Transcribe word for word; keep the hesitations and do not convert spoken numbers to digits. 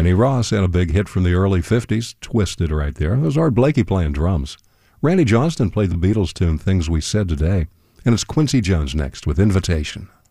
Kenny Ross had a big hit from the early fifties, Twisted right there. It was Art Blakey playing drums. Randy Johnston played the Beatles tune Things We Said Today. And it's Quincy Jones next with Invitation.